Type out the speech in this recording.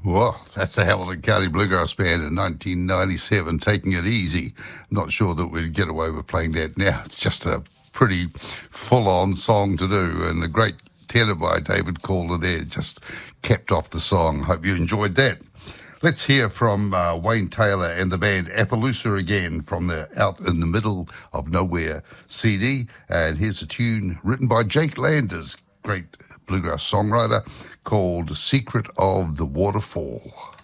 Well, that's the Hamilton County Bluegrass Band in 1997, Taking It Easy. I'm not sure that we'd get away with playing that now. It's just a pretty full-on song to do, and a great tenor by David Calder there just capped off the song. Hope you enjoyed that. Let's hear from Wayne Taylor and the band Appaloosa again from the Out in the Middle of Nowhere CD. And here's a tune written by Jake Landers, great bluegrass songwriter, called Secret of the Waterfall.